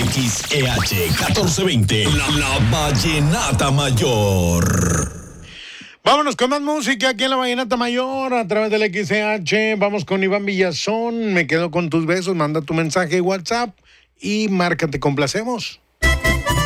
XEH 1420, la Vallenata Mayor. Vámonos con más música aquí en la Vallenata Mayor a través del XCH. Vamos con Iván Villazón. Me quedo con tus besos. Manda tu mensaje WhatsApp y márcate, complacemos.